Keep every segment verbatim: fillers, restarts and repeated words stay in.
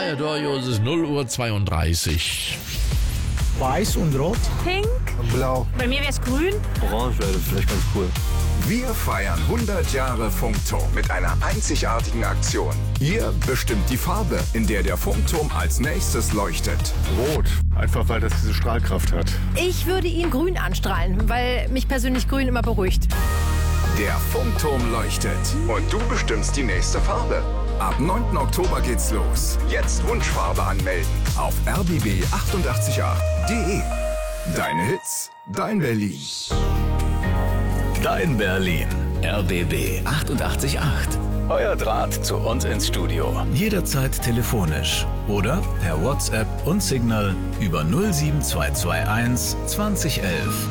Herr Dorius, es ist null Uhr zweiunddreißig. Weiß und Rot. Pink. Blau. Bei mir wär's grün. Orange wäre vielleicht ganz cool. Wir feiern hundert Jahre Funkturm mit einer einzigartigen Aktion. Ihr bestimmt die Farbe, in der der Funkturm als nächstes leuchtet. Rot. Einfach weil das diese Strahlkraft hat. Ich würde ihn grün anstrahlen, weil mich persönlich grün immer beruhigt. Der Funkturm leuchtet und du bestimmst die nächste Farbe. Ab neunten Oktober geht's los. Jetzt Wunschfarbe anmelden auf r b b acht acht acht punkt d e. Deine Hits, dein Berlin. Dein Berlin. R B B achtundachtzig Komma acht. Euer Draht zu uns ins Studio. Jederzeit telefonisch oder per WhatsApp und Signal über null sieben zwei zwei eins zwanzig elf.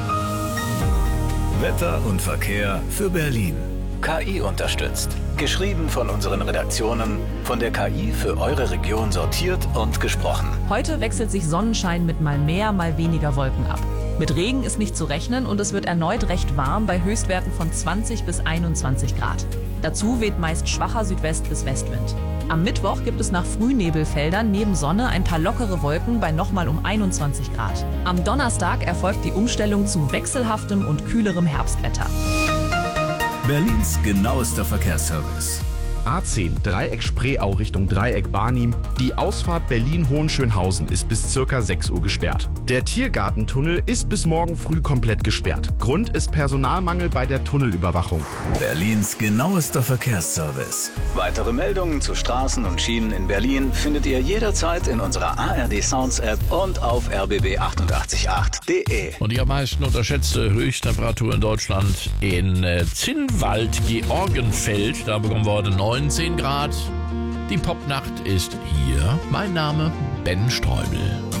Wetter und Verkehr für Berlin. K I unterstützt. Geschrieben von unseren Redaktionen, von der K I für eure Region sortiert und gesprochen. Heute wechselt sich Sonnenschein mit mal mehr, mal weniger Wolken ab. Mit Regen ist nicht zu rechnen und es wird erneut recht warm bei Höchstwerten von zwanzig bis einundzwanzig Grad. Dazu weht meist schwacher Südwest- bis Westwind. Am Mittwoch gibt es nach Frühnebelfeldern neben Sonne ein paar lockere Wolken bei nochmal um einundzwanzig Grad. Am Donnerstag erfolgt die Umstellung zu wechselhaftem und kühlerem Herbstwetter. Berlins genauester Verkehrsservice. A zehn, Dreieck Spreeau Richtung Dreieck Barnim. Die Ausfahrt Berlin-Hohenschönhausen ist bis circa sechs Uhr gesperrt. Der Tiergartentunnel ist bis morgen früh komplett gesperrt. Grund ist Personalmangel bei der Tunnelüberwachung. Berlins genauester Verkehrsservice. Weitere Meldungen zu Straßen und Schienen in Berlin findet ihr jederzeit in unserer A R D Sounds App und auf r b b achtundachtzig Komma acht punkt d e. Und die am meisten unterschätzte Höchsttemperatur in Deutschland in äh, Zinnwald, Georgenfeld. Da bekommen wir heute neunzehn Grad. Die Popnacht ist hier. Mein Name Ben Streubel.